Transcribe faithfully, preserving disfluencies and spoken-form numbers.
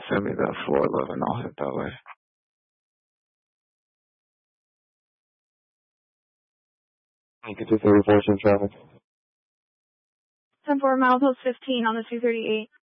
Send me that four eleven. I'll hit that way. You can do thirty-four in traffic. ten four, milepost fifteen on the two thirty-eight.